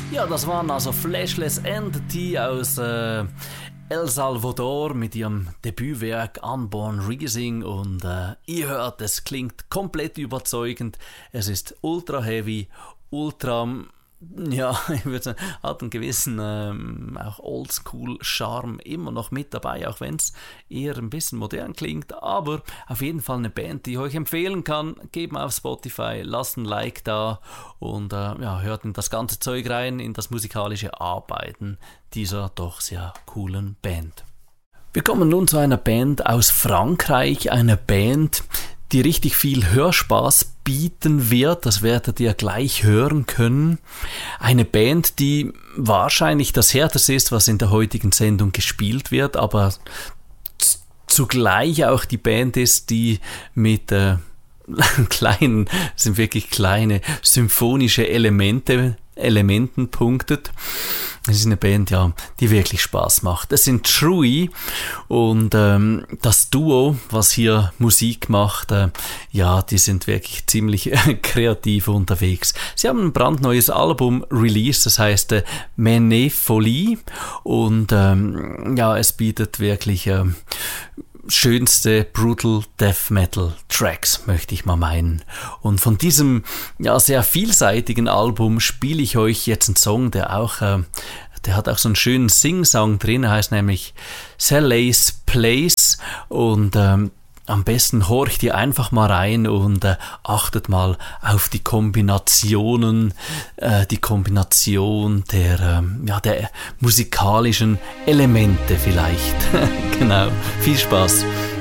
Ja, das waren also Flashless Entity aus El Salvador mit ihrem Debütwerk Unborn Rising und ihr hört, es klingt komplett überzeugend. Es ist ultra heavy, ultra, ja, ich würde sagen, hat einen gewissen auch Oldschool-Charme immer noch mit dabei, auch wenn es eher ein bisschen modern klingt, aber auf jeden Fall eine Band, die ich euch empfehlen kann. Gebt mal auf Spotify, lasst ein Like da und ja, hört in das ganze Zeug rein, in das musikalische Arbeiten dieser doch sehr coolen Band. Wir kommen nun zu einer Band aus Frankreich, einer Band, die richtig viel Hörspaß bieten wird, das werdet ihr gleich hören können. Eine Band, die wahrscheinlich das Härteste ist, was in der heutigen Sendung gespielt wird, aber zugleich auch die Band ist, die mit kleinen, sind wirklich kleine symphonische Elementen punktet. Es ist eine Band, ja, die wirklich Spaß macht. Es sind Trui und das Duo, was hier Musik macht, ja, die sind wirklich ziemlich kreativ unterwegs. Sie haben ein brandneues Album released, das heißt Mene Folie und ja, es bietet wirklich schönste Brutal Death Metal Tracks, möchte ich mal meinen. Und von diesem ja sehr vielseitigen Album spiele ich euch jetzt einen Song, der hat auch so einen schönen Sing-Song drin, der heißt nämlich Sally's Place und am besten horcht ihr einfach mal rein und achtet mal auf die Kombinationen, die Kombination der musikalischen Elemente vielleicht. Genau, viel Spaß.